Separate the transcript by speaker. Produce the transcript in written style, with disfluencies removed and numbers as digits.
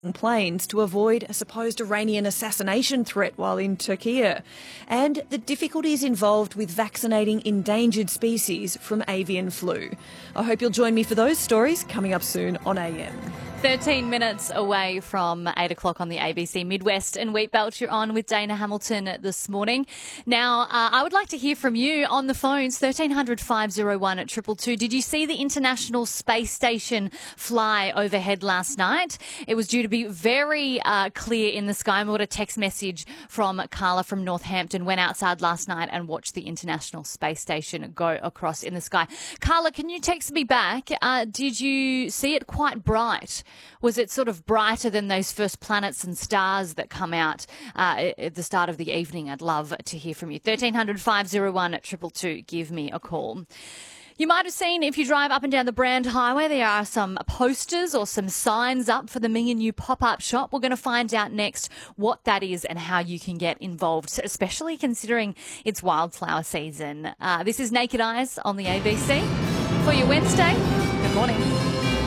Speaker 1: planes to avoid a supposed Iranian assassination threat while in Turkey, and the difficulties involved with vaccinating endangered species from avian flu. I hope you'll join me for those stories coming up soon on AM.
Speaker 2: 13 minutes away from 8 o'clock on the ABC Midwest and Wheatbelt. You're on with Dana Hamilton this morning. Now, I would like to hear from you on the phones, 1300 501 at 222. Did you see the International Space Station fly overhead last night? It was due to be very clear in the sky. I got a text message from Carla from Northampton, went outside last night and watched the International Space Station go across in the sky. Carla, can you text me back? Did you see it quite bright? Was it sort of brighter than those first planets and stars that come out at the start of the evening? I'd love to hear from you. 1300 501 at 222. Give me a call. You might have seen, if you drive up and down the Brand Highway, there are some posters or some signs up for the Million New Pop-Up Shop. We're going to find out next what that is and how you can get involved, especially considering it's wildflower season. This is Naked Eyes on the ABC for your Wednesday. Good morning.